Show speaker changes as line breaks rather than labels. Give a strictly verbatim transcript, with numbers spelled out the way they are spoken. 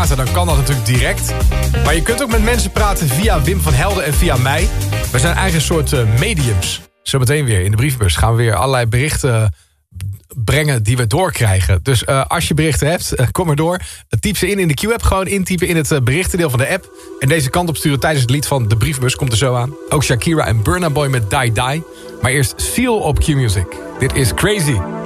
praten, dan kan dat natuurlijk direct. Maar je kunt ook met mensen praten via Wim van Helden en via mij. We zijn eigenlijk een soort uh, mediums. Zometeen weer in de brievenbus gaan we weer allerlei berichten brengen die we doorkrijgen. Dus uh, als je berichten hebt, uh, kom maar door. Uh, typ ze in in de Q-app, gewoon intypen in het uh, berichtendeel van de app. En deze kant op sturen tijdens het lied van de brievenbus. Komt er zo aan. Ook Shakira en Burna Boy met Die Die. Maar eerst Seal op Q-Music. Dit is Crazy.